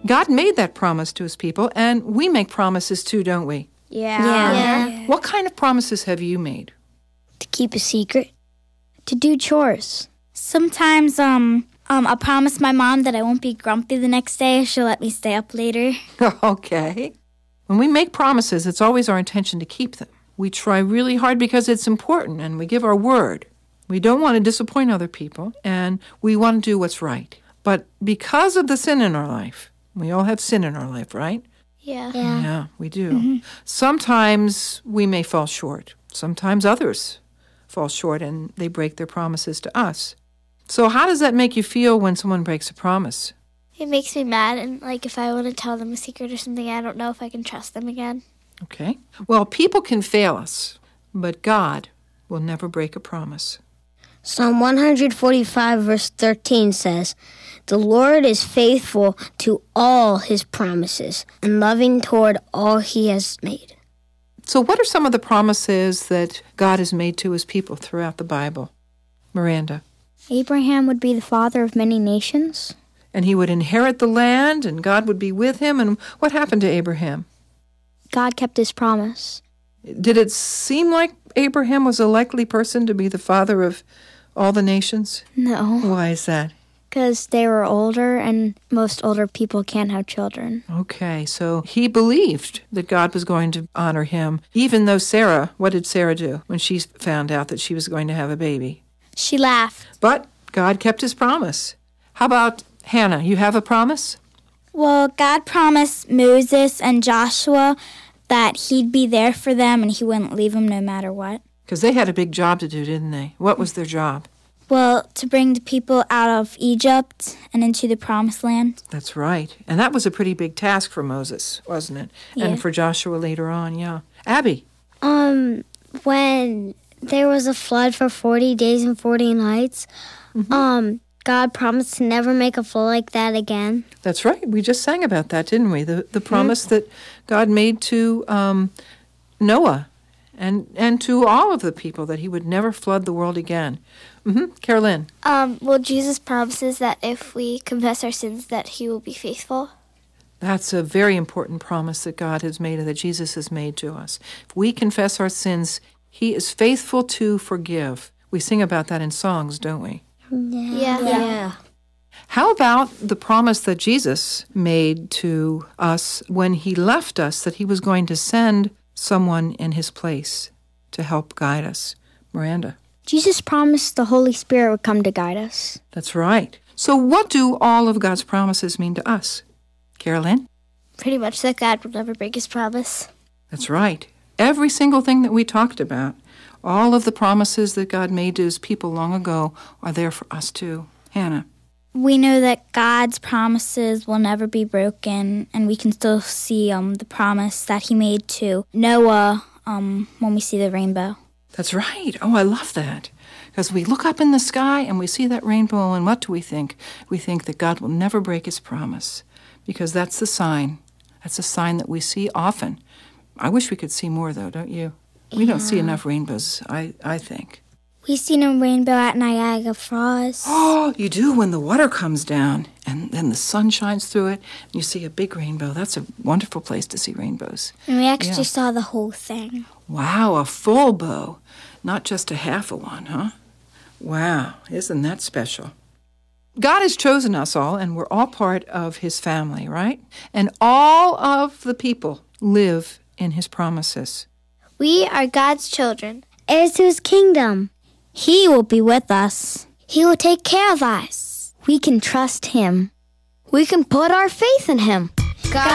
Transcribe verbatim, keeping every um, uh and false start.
God made that promise to his people, and we make promises too, don't we? Yeah. Yeah. yeah. What kind of promises have you made? To keep a secret. To do chores. Sometimes um, um, I'll promise my mom that I won't be grumpy the next day. She'll let me stay up later. Okay. When we make promises, it's always our intention to keep them. We try really hard because it's important, and we give our word. We don't want to disappoint other people, and we want to do what's right. But because of the sin in our life, we all have sin in our life, right? Yeah. Yeah. Yeah, we do. Mm-hmm. Sometimes we may fall short. Sometimes others fall short, and they break their promises to us. So how does that make you feel when someone breaks a promise? It makes me mad, and like if I want to tell them a secret or something, I don't know if I can trust them again. Okay. Well, people can fail us, but God will never break a promise. Psalm one forty-five verse thirteen says, "The Lord is faithful to all his promises and loving toward all he has made." So what are some of the promises that God has made to his people throughout the Bible? Miranda. Abraham would be the father of many nations. And he would inherit the land, and God would be with him. And what happened to Abraham? God kept his promise. Did it seem like Abraham was a likely person to be the father of all the nations? No, Why is that? because they were older, and most older people can't have children. Okay, so he believed that God was going to honor him, even though Sarah, what did Sarah do when she found out that she was going to have a baby? She laughed. But God kept his promise. How about Hannah? You have a promise? Well, God promised Moses and Joshua that he'd be there for them and he wouldn't leave them no matter what. Because they had a big job to do, didn't they? What was their job? Well, to bring the people out of Egypt and into the Promised Land. That's right. And that was a pretty big task for Moses, wasn't it? Yeah. And for Joshua later on, yeah. Abby? Um, when there was a flood for forty days and forty nights, mm-hmm. um, God promised to never make a flood like that again. That's right. We just sang about that, didn't we? The the promise mm-hmm. that God made to um, Noah and and to all of the people that he would never flood the world again. Mm-hmm. Carolyn? Um, well, Jesus promises that if we confess our sins, that he will be faithful. That's a very important promise that God has made and that Jesus has made to us. If we confess our sins, he is faithful to forgive. We sing about that in songs, don't we? Yeah. Yeah. yeah. How about the promise that Jesus made to us when he left us, that he was going to send someone in his place to help guide us? Miranda? Jesus promised the Holy Spirit would come to guide us. That's right. So what do all of God's promises mean to us? Carolyn? Pretty much that God will never break his promise. That's right. Every single thing that we talked about, all of the promises that God made to his people long ago are there for us too. Hannah? We know that God's promises will never be broken, and we can still see um, the promise that he made to Noah um, when we see the rainbow. That's right. Oh, I love that. Because we look up in the sky and we see that rainbow, and what do we think? We think that God will never break his promise, because that's the sign. That's a sign that we see often. I wish we could see more, though, don't you? We yeah. don't see enough rainbows, I, I think. We see a rainbow at Niagara Falls. Oh, you do when the water comes down and then the sun shines through it and you see a big rainbow. That's a wonderful place to see rainbows. And we actually Yeah. saw the whole thing. Wow, a full bow, not just a half a one, huh? Wow, isn't that special? God has chosen us all, and we're all part of his family, right? And all of the people live in his promises. We are God's children. Heirs to his kingdom. He will be with us. He will take care of us. We can trust him. We can put our faith in him. God